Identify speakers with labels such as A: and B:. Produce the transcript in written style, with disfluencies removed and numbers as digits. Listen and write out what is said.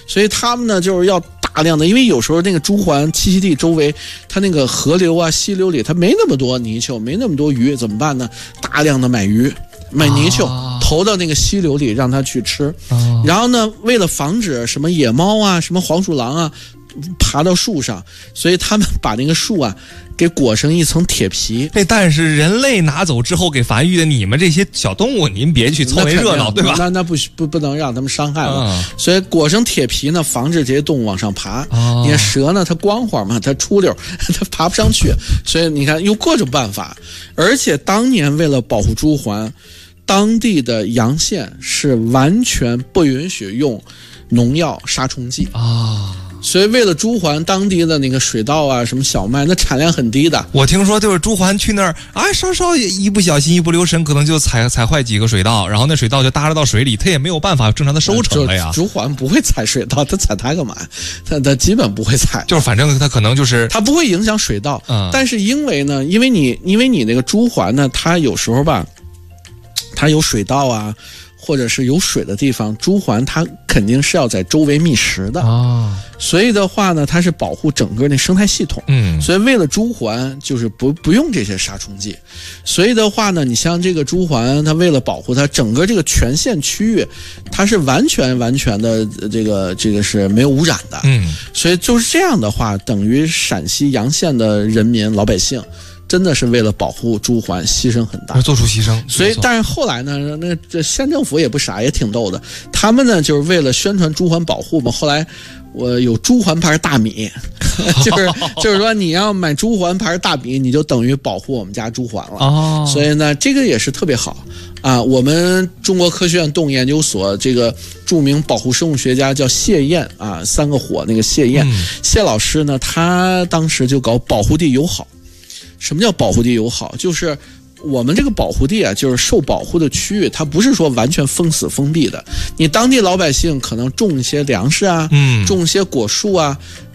A: 所以他们呢就是要大量的，因为有时候那个朱鹮栖息地周围，它那个河流啊、溪流里，它没那么多泥鳅，没那么多鱼，怎么办呢？大量的买鱼、买泥鳅，投到那个溪流里让它去吃。然后呢，为了防止什么野猫啊、什么黄鼠狼啊爬到树上，所以他们把那个树啊给裹上一层铁皮。
B: 但是人类拿走之后给繁育的你们这些小动物，您别去凑那热闹，对吧？
A: 那不能让他们伤害了。所以裹上铁皮呢，防止这些动物往上爬。你看蛇呢，它光滑嘛，它出溜，它爬不上去。所以你看，用各种办法。而且当年为了保护朱鹮，当地的洋县是完全不允许用农药、杀虫剂啊。所以为了朱鹮，当地的那个水稻啊，什么小麦，那产量很低的。
B: 我听说就是朱鹮去那儿啊，稍稍一不小心、一不留神，可能就踩坏几个水稻，然后那水稻就搭着到水里，它也没有办法正常的收成了呀。
A: 朱鹮不会踩水稻，它踩它干嘛？它基本不会踩，
B: 就是反正它可能就是
A: 它不会影响水稻。但是因为你那个朱鹮呢，它有时候吧，它有水稻啊，或者是有水的地方，朱鹮它肯定是要在周围觅食的所以的话呢，它是保护整个那生态系统。所以为了朱鹮，就是不用这些杀虫剂。所以的话呢，你像这个朱鹮，它为了保护它整个这个全县区域，它是完全的这个是没有污染的。所以就是这样的话，等于陕西洋县的人民老百姓。真的是为了保护朱鹮牺牲很大，
B: 做出牺牲。
A: 所以，但是后来呢，这县政府也不傻，也挺逗的。他们呢，就是为了宣传朱鹮保护嘛。后来，我有朱鹮牌大米，就是说你要买朱鹮牌大米，你就等于保护我们家朱鹮了。所以呢，这个也是特别好啊。我们中国科学院动物研究所这个著名保护生物学家叫谢燕啊，三个火那个谢燕，谢老师呢，他当时就搞保护地友好。什么叫保护地友好？就是我们这个保护地啊，就是受保护的区域，它不是说完全封死封闭的。你当地老百姓可能种一些粮食啊，种一些果树啊，